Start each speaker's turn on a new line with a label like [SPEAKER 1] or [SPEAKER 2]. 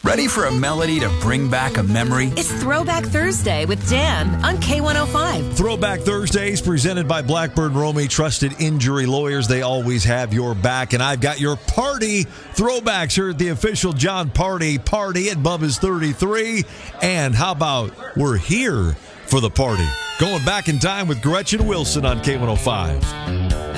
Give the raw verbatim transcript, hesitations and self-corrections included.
[SPEAKER 1] Ready for a melody to bring back a memory?
[SPEAKER 2] It's Throwback Thursday with Dan on K one oh five.
[SPEAKER 3] Throwback Thursdays presented by Blackburn Romey, trusted injury lawyers. They always have your back. And I've got your party throwbacks here at the official John Party party at Bubba's thirty-three. And how about we're here for the party? Going back in time with Gretchen Wilson on K one oh five.